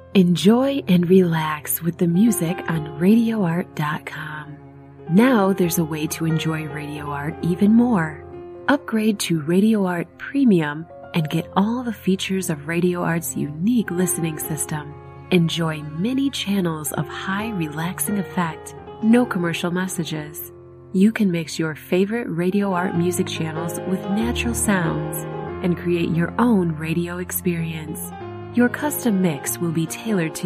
Enjoy and relax with the music on RadioArt.com. Now there's a way to enjoy Radio Art even more. Upgrade to Radio Art Premium and get all the features of Radio Art's unique listening system. Enjoy many channels of high relaxing effect, no commercial messages. You can mix your favorite Radio Art music channels with natural sounds and create your own radio experience. Your custom mix will be tailored to